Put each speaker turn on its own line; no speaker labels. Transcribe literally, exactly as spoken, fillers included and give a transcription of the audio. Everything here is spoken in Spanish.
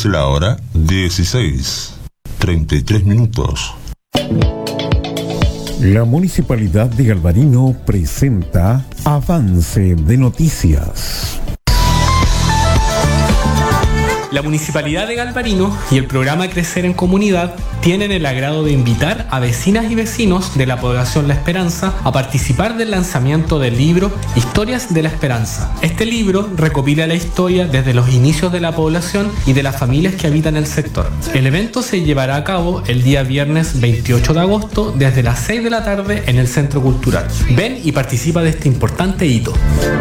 Es la hora dieciséis, treinta y tres minutos.
La Municipalidad de Galvarino presenta Avance de Noticias.
La Municipalidad de Galvarino y el programa Crecer en Comunidad tienen el agrado de invitar a vecinas y vecinos de la población La Esperanza a participar del lanzamiento del libro Historias de la Esperanza. Este libro recopila la historia desde los inicios de la población y de las familias que habitan el sector. El evento se llevará a cabo el día viernes veintiocho de agosto desde las seis de la tarde en el Centro Cultural. Ven y participa de este importante hito.